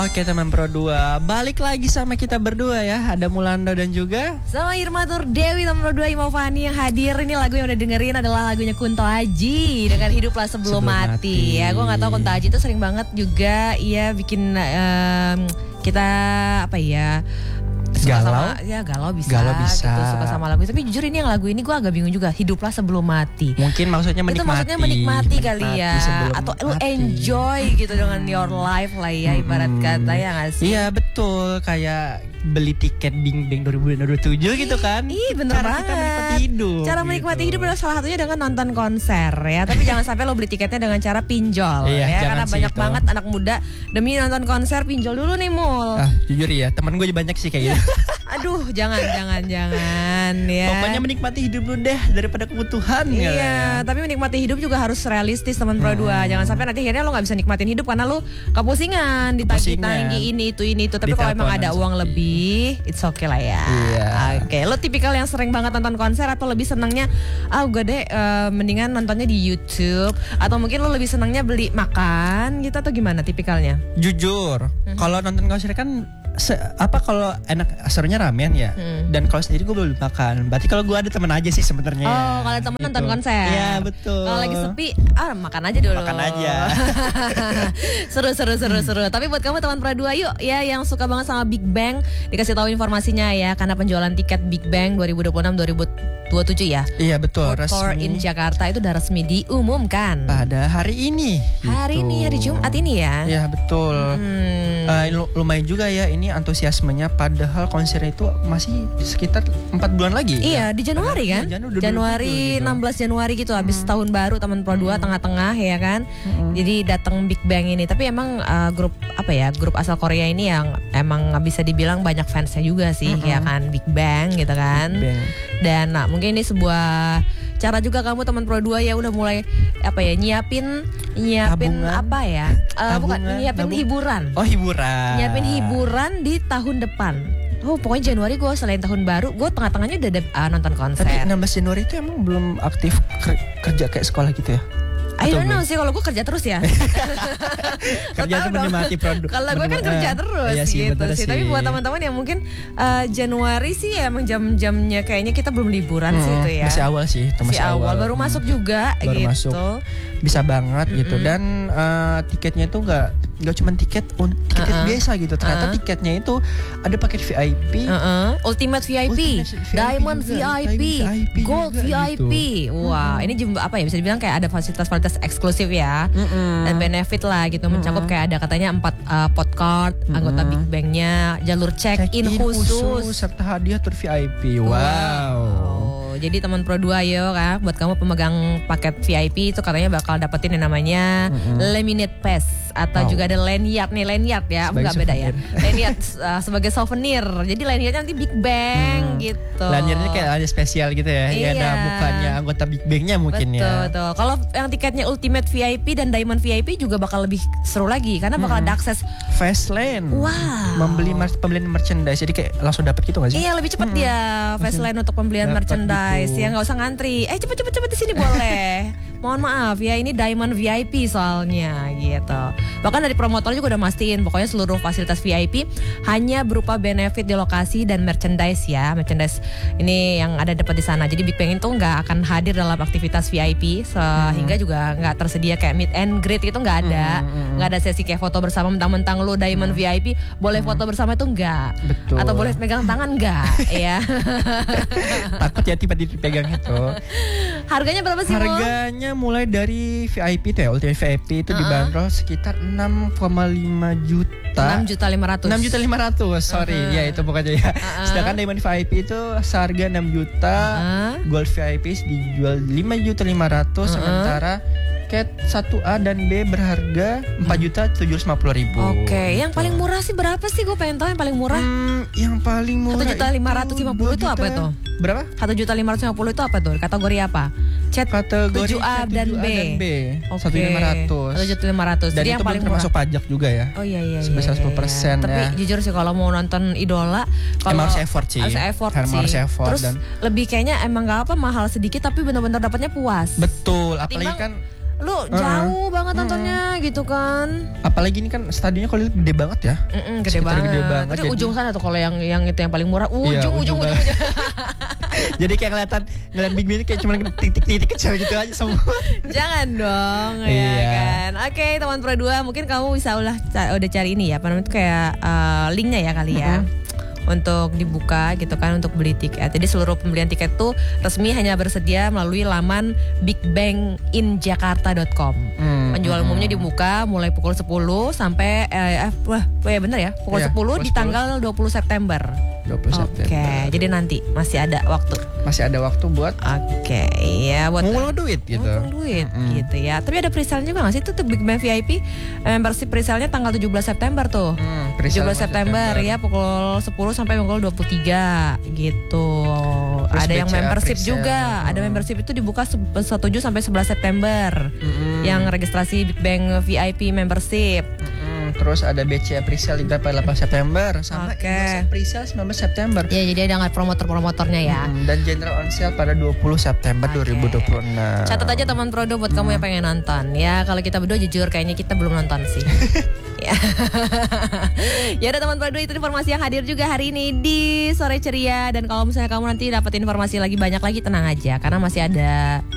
Oke teman Pro 2, balik lagi sama kita berdua ya. Ada Mulando dan juga sama Irma Turdewi, teman Pro 2 Imovani yang hadir. Ini lagu yang udah dengerin adalah lagunya Kunto Aji dengan Hiduplah Sebelum Mati. Ya, gue gak tahu Kunto Aji itu sering banget juga bikin kita apa ya, galau bisa gitu, suka sama lagu. Tapi jujur ini yang lagu ini gue agak bingung juga. Hiduplah Sebelum Mati. Mungkin maksudnya menikmati. Itu maksudnya menikmati kali ya. Atau lu enjoy gitu dengan your life lah ya, ibarat kata ya gak sih? Iya betul, kayak beli tiket Bing Bang 2027 gitu kan. Bener Cara banget. kita menikmati hidup. Cara menikmati hidup adalah salah satunya dengan nonton konser ya. Tapi jangan sampai lo beli tiketnya dengan cara pinjol ya. Karena banyak banget anak muda demi nonton konser pinjol dulu nih Mul. Jujur ya, teman gue banyak sih kayak gitu. Aduh, jangan ya. Pokoknya menikmati hidup lu deh daripada kebutuhan. Iya, tapi menikmati hidup juga harus realistis teman Pro 2. Jangan sampai nanti akhirnya lo nggak bisa nikmatin hidup karena lo kepusingan, ditagih-tagih ini itu. Tapi kalau emang ada uang lebih, it's okay lah ya. Iya. Oke, lo tipikal yang sering banget nonton konser atau lebih senangnya gue deh mendingan nontonnya di YouTube, atau mungkin lo lebih senangnya beli makan gitu, atau gimana tipikalnya? Jujur, kalau nonton konser kan kalau enak serunya ramen ya. Dan kalau sendiri gue belum makan. Berarti kalau gue ada teman aja sih sebenarnya. Oh, kalau temen gitu. Nonton konser. Iya betul. Kalau lagi sepi, makan aja dulu. Makan aja. seru. Tapi buat kamu teman Pro 2 yuk ya yang suka banget sama Big Bang, dikasih tahu informasinya ya, karena penjualan tiket Big Bang 2026-2027 ya. Iya betul. Tour in Jakarta itu udah resmi diumumkan pada hari ini. Hari ini, hari Jumat ini ya. Iya betul. Lumayan juga ya ini antusiasmenya, padahal konsernya itu masih sekitar 4 bulan lagi. Iya, di Januari kan? Januari 16 Januari gitu, habis tahun baru teman Pro 2 tengah-tengah ya kan. Jadi datang Big Bang ini. Tapi emang grup asal Korea ini yang emang bisa dibilang banyak fansnya juga sih ya kan, Big Bang gitu kan. Dan mungkin ini sebuah cara juga kamu teman Pro 2 ya udah mulai nyiapin tabungan, apa ya? Nyiapin hiburan. Oh, hiburan. Nyiapin hiburan di tahun depan. Oh, pokoknya Januari gue selain tahun baru, gue tengah-tengahnya udah nonton konser. Tapi 16 Januari itu emang belum aktif kerja kayak sekolah gitu ya? I don't know sih, kalau gue kerja terus ya. Kerja tuh menikmati produk. Kalau gue kan kerja terus iya sih, gitu sih. Tapi buat teman-teman yang mungkin Januari sih ya emang jam-jamnya kayaknya kita belum liburan sih itu ya. Masih awal sih, masih awal. Baru masuk juga baru gitu. Masuk. Bisa banget gitu. Dan tiketnya itu nggak cuma tiket biasa gitu. Ternyata tiketnya itu ada paket VIP, Ultimate VIP, Diamond VIP, Gold VIP. Gitu. Wah, ini bisa dibilang kayak ada fasilitas eksklusif ya. Dan benefit lah gitu, mencakup kayak ada katanya 4 podcast anggota Big Bang-nya, jalur check-in khusus serta hadiah tur VIP. Wow. Jadi teman Pro 2 ayo kan, buat kamu pemegang paket VIP itu katanya bakal dapetin yang namanya Laminate Pass, atau juga ada lanyard ya, enggak beda ya. Lanyard sebagai souvenir. Jadi lanyardnya nanti Big Bang gitu. Lanyardnya kayak ada spesial gitu ya. Iya. Ya ada mukanya anggota Big Bang-nya mungkin ya. Betul. Kalau yang tiketnya Ultimate VIP dan Diamond VIP juga bakal lebih seru lagi karena bakal ada akses Fast Lane. Wow. Pembelian merchandise, jadi kayak langsung dapat gitu nggak sih? Iya, lebih cepat dia Fast Lane untuk pembelian merchandise gitu. Ya nggak usah ngantri. Cepet di sini boleh. Mohon maaf ya, ini Diamond VIP soalnya gitu. Bahkan dari promotor juga udah mastiin pokoknya seluruh fasilitas VIP hanya berupa benefit di lokasi dan merchandise ya. Merchandise ini yang ada dapat di sana. Jadi Big Bang itu nggak akan hadir dalam aktivitas VIP, sehingga juga nggak tersedia kayak meet and greet itu nggak ada. Nggak ada sesi kayak foto bersama, mentang-mentang lu Diamond VIP boleh foto bersama itu nggak. Betul. Atau boleh pegang tangan nggak ya. Takut ya tiba-tiba dipegang itu. Harganya berapa sih? Harganya mulai dari VIP itu ya, Ultimate VIP itu dibanderol sekitar 6,5 juta. 6.500.000. 6.500.000, sorry. Ya itu pokoknya ya. Sedangkan Diamond VIP itu seharga 6 juta. Gold VIP dijual 5.500.000, sementara Cat 1A dan B berharga 4.750.000. Oke, yang paling murah sih berapa sih? Gue pengen tahu yang paling murah. Yang paling murah 1.550.000 itu apa tuh? Berapa? 1.550.000 itu apa tuh? Kategori apa? Cat kategori 7A dan B. 1.500. 1.500. Dan jadi itu yang paling termasuk pajak juga ya. Oh iya. Sebesar 10% ya. Tapi jujur sih kalau mau nonton idola, emang harus effort sih. Harus effort. Terus dan lebih kayaknya emang gak apa mahal sedikit tapi benar-benar dapatnya puas. Betul, apalagi kan lu jauh banget nontonnya gitu kan. Apalagi ini kan stadionnya kalau gede banget ya. Gede banget. Tapi jadi, ujung sana tuh kalau yang itu yang paling murah. Ujung. Jadi kayak ngeliat Big Ben kayak cuma titik-titik kecil gitu aja semua. Jangan dong ya kan. Oke, teman Pro 2, mungkin kamu bisa udah cari ini ya, apa namanya itu kayak linknya ya kali ya. Untuk dibuka gitu kan untuk beli tiket. Jadi seluruh pembelian tiket tuh resmi hanya bersedia melalui laman bigbanginjakarta.com. Penjualan umumnya dibuka mulai pukul 10 sampai bener ya, pukul 10 di tanggal 20 September. Oke, jadi nanti masih ada waktu. Masih ada waktu buat ya buat ngumpul duit gitu. Gitu ya. Tapi ada presale juga nggak sih tuh Big Bang VIP membership presale-nya tanggal 17 September tuh. 17 September ya pukul 10 sampai pukul 23 gitu. Terus ada yang membership juga. Ada membership itu dibuka 7 sampai 11 September. Yang registrasi Big Bang VIP membership. Terus ada BCA presale juga pada 8 September sama presale 19 September. Ya, jadi ada nggak promotornya ya. Dan general on sale pada 20 September 2026. Catat aja teman Prodo buat kamu yang pengen nonton. Ya, kalau kita berdua jujur kayaknya kita belum nonton sih. Ya udah teman Prodo, itu informasi yang hadir juga hari ini di Sore Ceria. Dan kalau misalnya kamu nanti dapat informasi lagi banyak lagi, tenang aja karena masih ada